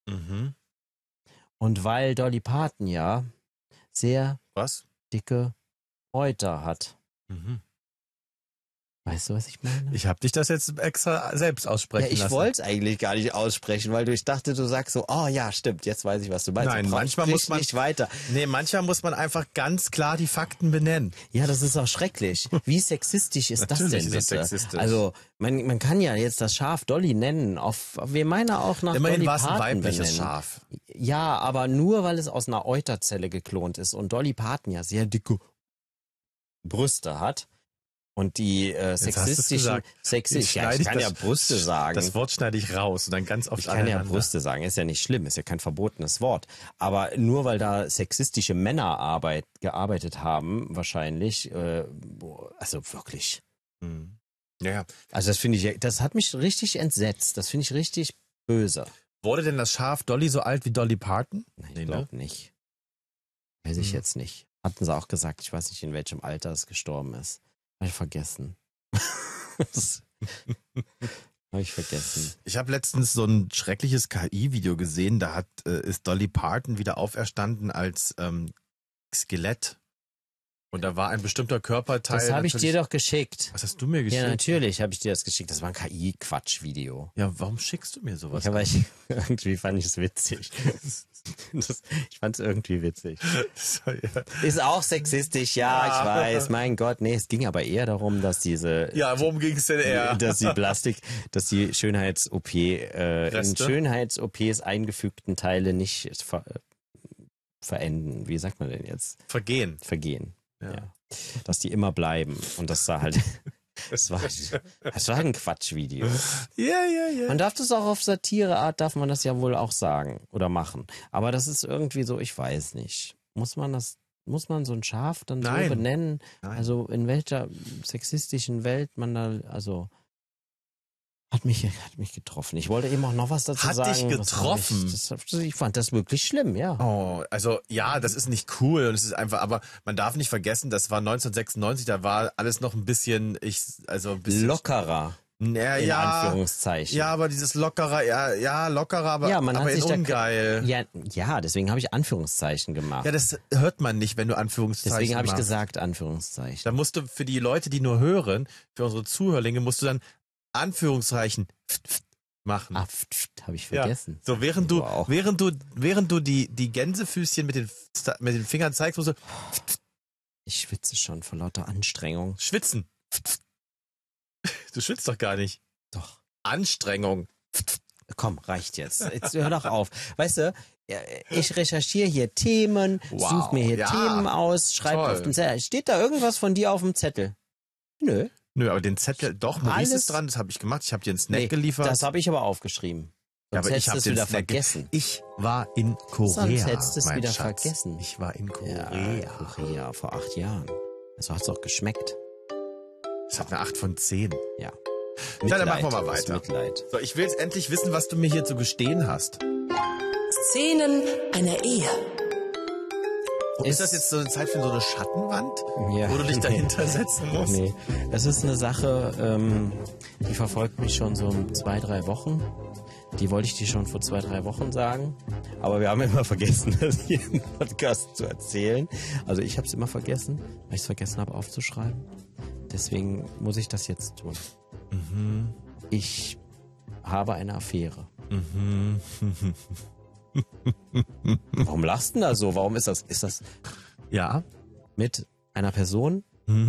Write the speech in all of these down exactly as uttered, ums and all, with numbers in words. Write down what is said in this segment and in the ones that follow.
Mhm. Und weil Dolly Parton ja sehr Was? dicke Euter hat. Mhm. Weißt du, was ich meine? Ich habe dich das jetzt extra selbst aussprechen ja, ich lassen. wollte es eigentlich gar nicht aussprechen, weil du, ich dachte, du sagst so, oh ja, stimmt, jetzt weiß ich, was du meinst. Nein, Du manchmal sprich muss man nicht weiter. Nee, manchmal muss man einfach ganz klar die Fakten benennen. Ja, das ist auch schrecklich. Wie sexistisch ist das Natürlich denn ist bitte? das sexistisch. Also, man, man kann ja jetzt das Schaf Dolly nennen, auf, wir meinen auch nach Immerhin Dolly war es ein Parton weibliches benennen. Schaf. Ja, aber nur, weil es aus einer Euterzelle geklont ist und Dolly Parton ja sehr dicke Brüste hat. Und die äh, sexistischen, sexistisch, ja, ich kann das, ja Brüste sagen. Das Wort schneide ich raus und dann ganz oft Ich kann ja aneinander. Brüste sagen, ist ja nicht schlimm, ist ja kein verbotenes Wort. Aber nur weil da sexistische Männer Arbeit, gearbeitet haben, wahrscheinlich, äh, also wirklich. Hm. Ja, ja. Also das finde ich, das hat mich richtig entsetzt. Das finde ich richtig böse. Wurde denn das Schaf Dolly so alt wie Dolly Parton? Ich Nee, glaube ne? nicht. Weiß ich Hm. jetzt nicht. Hatten sie auch gesagt, ich weiß nicht, in welchem Alter es gestorben ist. Habe ich vergessen. Habe ich vergessen. Ich habe letztens so ein schreckliches K I-Video gesehen, da hat äh, ist Dolly Parton wieder auferstanden als ähm, Skelett. Und da war ein bestimmter Körperteil. Das habe ich natürlich- dir doch geschickt. Was hast du mir geschickt? Ja, natürlich habe ich dir das geschickt. Das war ein K I-Quatsch-Video. Ja, warum schickst du mir sowas? Ja, weil ich, irgendwie fand ich es witzig. Das, ich fand es irgendwie witzig. So, ja. Ist auch sexistisch, ja, ich weiß. Mein Gott, nee, es ging aber eher darum, dass diese, ja, worum ging es denn eher? dass die Plastik, dass die Schönheits-O P, äh, in Reste? Schönheits-O Ps eingefügten Teile nicht ver, verenden. Wie sagt man denn jetzt? Vergehen. Vergehen. Ja. Ja. Dass die immer bleiben. Und das war halt, das war, das war ein Quatschvideo. Ja, ja, ja. Man darf das auch auf Satireart, darf man das ja wohl auch sagen oder machen. Aber das ist irgendwie so, ich weiß nicht. Muss man das, muss man so ein Schaf dann Nein. so benennen? Nein. Also in welcher sexistischen Welt man da, also hat mich, hat mich getroffen. Ich wollte eben auch noch was dazu Hat sagen. dich Was getroffen? Ich, das, ich fand das wirklich schlimm, ja. Oh, also ja, das ist nicht cool und es ist einfach, aber man darf nicht vergessen, das war neunzehnhundertsechsundneunzig, da war alles noch ein bisschen, ich, also ein bisschen Lockerer, Ja, in ja, Anführungszeichen. ja, aber dieses lockerer, ja, ja, lockerer, aber, Ja, man aber hat in sich da- ungeil. Ja, ja, deswegen habe ich Anführungszeichen gemacht. Ja, das hört man nicht, wenn du Anführungszeichen deswegen habe ich machst. gesagt Anführungszeichen. Da musst du für die Leute, die nur hören, für unsere Zuhörlinge, musst du dann Anführungszeichen machen. Ah, habe ich vergessen. Ja. So während du, Wow. während du, während du die die Gänsefüßchen mit den mit den Fingern zeigst, musst du Ich schwitze schon vor lauter Anstrengung. schwitzen. Du schwitzt doch gar nicht. Doch. Anstrengung. Komm, reicht jetzt. Jetzt hör doch auf. Weißt du, ich recherchiere hier Themen, Wow, suche mir hier ja. Themen aus, schreibe Toll. auf den Zettel. Steht da irgendwas von dir auf dem Zettel? Nö. Nö, aber den Zettel, doch, Maurice Alles- ist dran, das habe ich gemacht. Ich habe dir einen Snack Nee, geliefert. Das habe ich aber aufgeschrieben. ja, Sonst aber ich hättest habe du es den wieder Snack ge- vergessen. Ich war in Korea. Sonst hättest du es mein wieder Schatz. vergessen. Ich war in Korea. Ja, Korea, vor acht Jahren. So hat's doch geschmeckt. Das hat eine acht von zehn. Ja. Ja, dann machen wir mal Aus weiter. Mitleid. So, ich will jetzt endlich wissen, was du mir hier zu gestehen hast. Szenen einer Ehe. Ist das jetzt so eine Zeit für so eine Schattenwand, Ja. wo du dich dahinter setzen musst? Nee, es ist eine Sache, ähm, die verfolgt mich schon so zwei, drei Wochen. Die wollte ich dir schon vor zwei, drei Wochen sagen. Aber wir haben immer vergessen, das hier im Podcast zu erzählen. Also ich habe es immer vergessen, weil ich es vergessen habe aufzuschreiben. Deswegen muss ich das jetzt tun. Mhm. Ich habe eine Affäre. Mhm. Warum lachst du denn da so? Warum ist das? Ist das Ja. mit einer Person?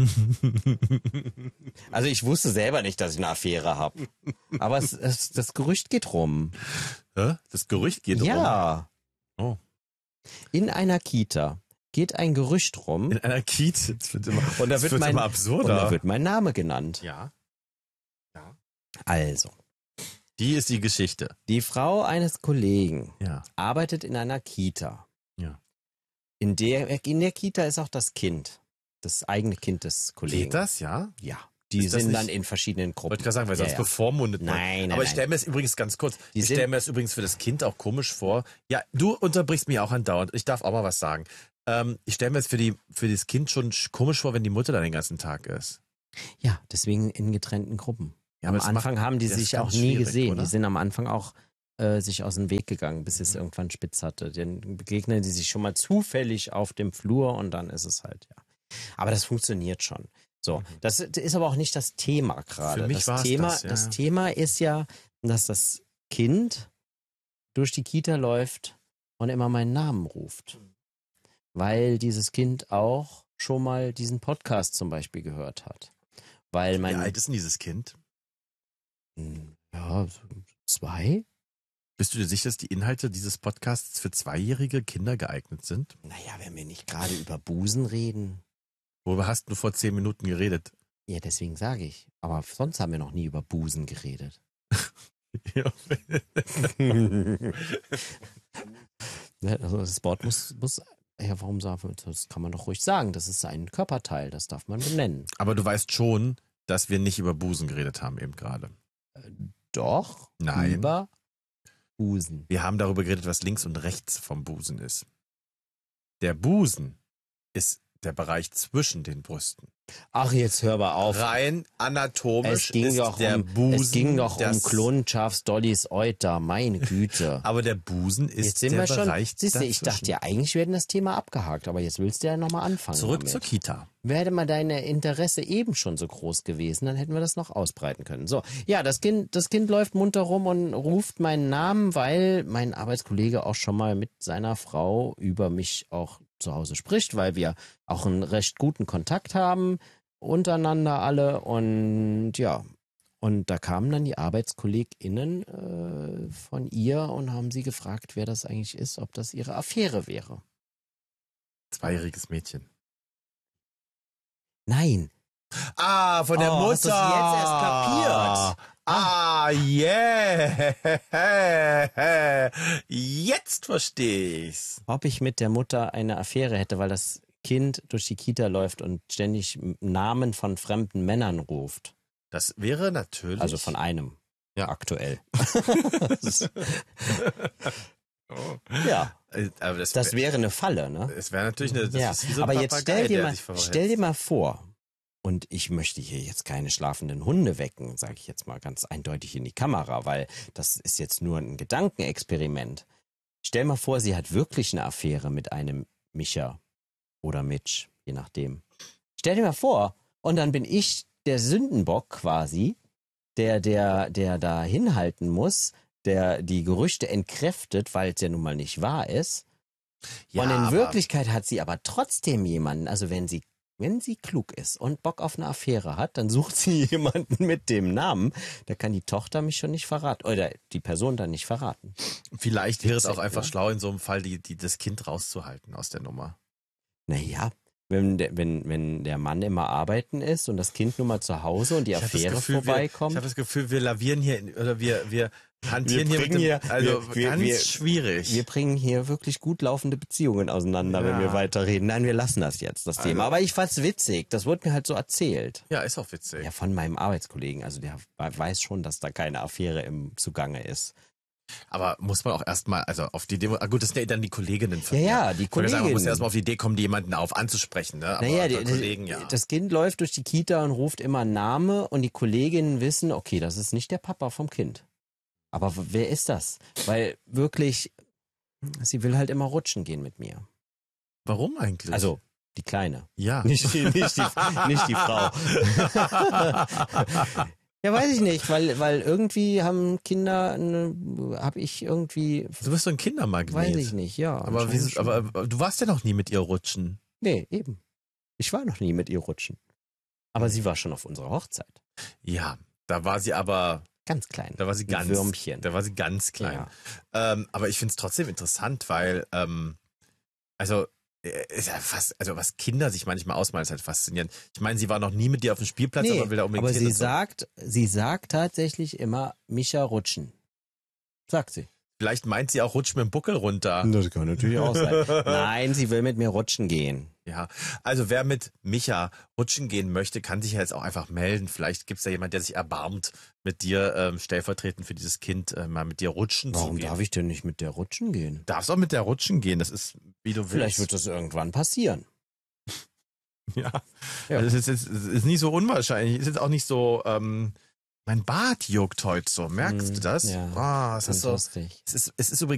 Also ich wusste selber nicht, dass ich eine Affäre habe. Aber es, es, das Gerücht geht rum. Hä? Das Gerücht geht rum. Ja. Oh. In einer Kita geht ein Gerücht rum. In einer Kita. Das wird immer, Und da das wird, wird mein, immer und absurder. da wird mein Name genannt. ja. Ja. Also, Die ist die Geschichte. die Frau eines Kollegen Ja. arbeitet in einer Kita. Ja. In der, in der Kita ist auch das Kind. Das eigene Kind des Kollegen. Geht das, ja? Ja. Die Ist das sind nicht- dann in verschiedenen Gruppen. Wollte ich gerade sagen, weil sonst ja, ja. bevormundet man. Nein, nein, Aber ich nein. stelle mir es übrigens ganz kurz, Die ich sind- stelle mir es übrigens für das Kind auch komisch vor. Ja, du unterbrichst mich auch andauernd. Ich darf auch mal was sagen. Ähm, ich stelle mir es für die für das Kind schon sch- komisch vor, wenn die Mutter da den ganzen Tag ist. Ja, deswegen in getrennten Gruppen. Ja, am aber es Anfang macht- haben die das ist sich auch ganz nie schwierig, gesehen. oder? Die sind am Anfang auch äh, sich aus dem Weg gegangen, bis es irgendwann spitz hatte. Dann begegnen die sich schon mal zufällig auf dem Flur und dann ist es halt, ja. Aber das funktioniert schon. So, das ist aber auch nicht das Thema gerade. Für mich das war's Thema, das, ja. das Thema ist ja, dass das Kind durch die Kita läuft und immer meinen Namen ruft. Weil dieses Kind auch schon mal diesen Podcast zum Beispiel gehört hat. Weil mein, Wie alt ist denn dieses Kind? ja, zwei? Bist du dir sicher, dass die Inhalte dieses Podcasts für zweijährige Kinder geeignet sind? Naja, wenn wir nicht gerade über Busen reden. Worüber hast du vor zehn Minuten geredet? Ja, deswegen sage ich. Aber sonst haben wir noch nie über Busen geredet. Ja. Also das Wort muss, muss, ja, warum sagen wir, das kann man doch ruhig sagen. Das ist ein Körperteil, das darf man benennen. Aber du weißt schon, dass wir nicht über Busen geredet haben eben gerade. Doch, Nein. über Busen. Wir haben darüber geredet, was links und rechts vom Busen ist. Der Busen ist der Bereich zwischen den Brüsten. Ach, jetzt hör mal auf. Rein anatomisch Es ging ist doch der um, Busen. es ging doch um das- Klonschafs Dollys Euter, meine Güte. Aber der Busen ist Jetzt sind der wir schon, Bereich siehst du, ich dazwischen. dachte ja, eigentlich werden das Thema abgehakt, aber jetzt willst du ja nochmal anfangen. Zurück damit. zur Kita. Wäre mal deine Interesse eben schon so groß gewesen, dann hätten wir das noch ausbreiten können. So, ja, das Kind, das Kind läuft munter rum und ruft meinen Namen, weil mein Arbeitskollege auch schon mal mit seiner Frau über mich auch zu Hause spricht, weil wir auch einen recht guten Kontakt haben untereinander alle und ja, und da kamen dann die ArbeitskollegInnen äh, von ihr und haben sie gefragt, wer das eigentlich ist, ob das ihre Affäre wäre. Zweijähriges Mädchen. Nein. Ah, von der Oh, Mutter. hast du's jetzt erst kapiert? Ah, yeah. Jetzt verstehe ich's. Ob ich mit der Mutter eine Affäre hätte, weil das Kind durch die Kita läuft und ständig Namen von fremden Männern ruft. Das wäre natürlich. Also von einem. Ja. Aktuell. Oh. Ja. Aber das, Das wäre eine Falle, ne? es wäre natürlich eine. Das Ja. ist wie so ein Aber jetzt Papagei, stell dir der mal, sich verhält. stell dir mal vor, und ich möchte hier jetzt keine schlafenden Hunde wecken, sage ich jetzt mal ganz eindeutig in die Kamera, weil das ist jetzt nur ein Gedankenexperiment. Stell mal vor, sie hat wirklich eine Affäre mit einem Micha oder Mitch, je nachdem. Stell dir mal vor, und dann bin ich der Sündenbock quasi, der, der, der da hinhalten muss, der die Gerüchte entkräftet, weil es ja nun mal nicht wahr ist. Ja, und in aber- Wirklichkeit hat sie aber trotzdem jemanden, also wenn sie, wenn sie klug ist und Bock auf eine Affäre hat, dann sucht sie jemanden mit dem Namen, da kann die Tochter mich schon nicht verraten, oder die Person dann nicht verraten. Vielleicht wäre es auch Witzig, einfach ne? schlau, in so einem Fall die, die, das Kind rauszuhalten aus der Nummer. Naja, wenn der, wenn, wenn der Mann immer arbeiten ist und das Kind nun mal zu Hause und die Ich hab das Affäre Gefühl, wir, vorbeikommt. ich habe das Gefühl, wir lavieren hier, in, oder wir, wir hantieren Wir hier mit bringen dem, hier- also wir- wir- ganz wir- schwierig. Wir bringen hier wirklich gut laufende Beziehungen auseinander, wenn Ja. wir weiterreden. Nein, wir lassen das jetzt, das Thema. Aber ich fand's witzig. Das wurde mir halt so erzählt. ja, ist auch witzig. Ja, von meinem Arbeitskollegen. Also der weiß schon, dass da keine Affäre im Zugange ist. Aber muss man auch erstmal, also auf die Idee, ah gut, das sind ja dann die Kolleginnen von Ja, dir. ja, die Ich wollte sagen, man muss Kolleginnen. ja erstmal auf die Idee kommen, jemanden auf anzusprechen, ne? Aber Naja, die, die, Kollegen, ja. das Kind läuft durch die Kita und ruft immer einen Namen und die Kolleginnen wissen, okay, das ist nicht der Papa vom Kind. Aber w- wer ist das? Weil wirklich, sie will halt immer rutschen gehen mit mir. Warum eigentlich? Also, die Kleine. ja. Nicht die, nicht die, nicht die Frau. Ja, weiß ich nicht, weil, weil irgendwie haben Kinder, ne, habe ich irgendwie, Du bist so ein Kindermagnet. weiß ich nicht, ja. Aber, anscheinend wie, schon. aber, aber du warst ja noch nie mit ihr rutschen. Nee, eben. Ich war noch nie mit ihr rutschen. Aber sie war schon auf unserer Hochzeit. Ja, da war sie aber, Ganz klein. da war sie Ein ganz, Würmchen. da war sie ganz klein. Ja. Ähm, aber ich finde es trotzdem interessant, weil, ähm, also, äh, ist ja fast, also was Kinder sich manchmal ausmalen, ist halt faszinierend. Ich meine, sie war noch nie mit dir auf dem Spielplatz, Nee, aber will da unbedingt aber hin sie und so. sagt, sie sagt tatsächlich immer, Micha rutschen. Sagt sie. Vielleicht meint sie auch, rutsch mit dem Buckel runter. Das kann natürlich auch sein. Nein, sie will mit mir rutschen gehen. Ja, also wer mit Micha rutschen gehen möchte, kann sich ja jetzt auch einfach melden. Vielleicht gibt es da jemand, der sich erbarmt, mit dir ähm, stellvertretend für dieses Kind äh, mal mit dir rutschen Warum zu gehen. darf ich denn nicht mit der rutschen gehen? Darfst auch mit der rutschen gehen, das ist, wie du willst. Vielleicht wird das irgendwann passieren. Ja, Ja. Also es ist, es ist nicht so unwahrscheinlich. Es ist jetzt auch nicht so, ähm, Mein Bart juckt heute so, merkst Hm, du das? ja, Ah, es das ist ist so, lustig. es ist, es ist übrigens